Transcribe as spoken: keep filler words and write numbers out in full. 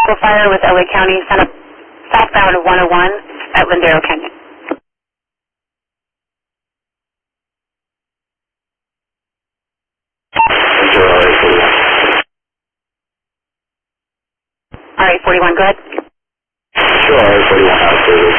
Apple Fire with L A County, southbound of one oh one at Lindero Canyon. All right, forty-one, go ahead. Sure, forty-one,